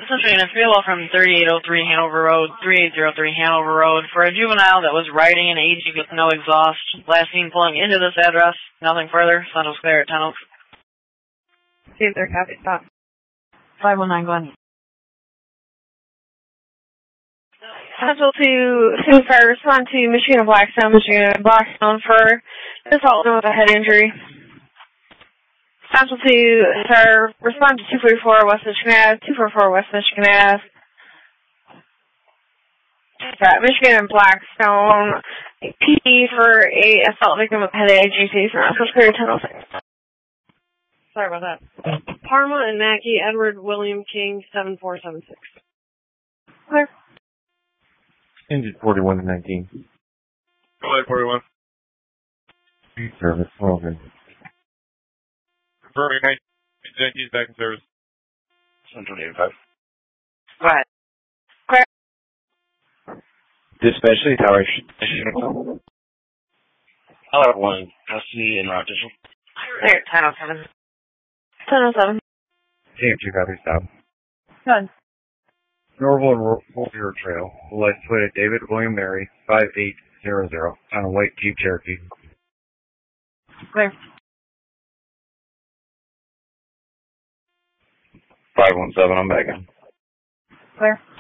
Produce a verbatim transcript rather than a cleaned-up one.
Essentially, an appeal from thirty-eight oh three Hanover Road, thirty-eight oh three Hanover Road, for a juvenile that was riding an A G with no exhaust. Last seen pulling into this address. Nothing further. Central Square at ten oh. See if they're happy. Stop. five one nine, go ahead. Central to Sioux Fire, respond to Michigan Blackstone, Michigan Blackstone for assault with a head injury. Central to Fire, respond to two forty-four West Michigan Ave, two forty-four West Michigan Ave. Yeah, Michigan Blackstone, P D for a assault victim with head A G T from Central Square ten oh six. Sorry about that. Parma and Mackey, Edward William King, seven four seven six. Clear. Engine forty-one to nineteen. Go ahead, forty-one. Service, well good. Confirming nineteen, back in service. Central eighty-five. Go ahead. Clear. Dispatch City Tower. I'll have one custody in Rochester. Clear, ten oh seven. ten oh seven. T M two copies, stop. Good. Norval and Wolfier Trail. License plate David William Mary, five eight zero zero, on a white Jeep Cherokee. Clear. five one seven, I'm back in. Clear.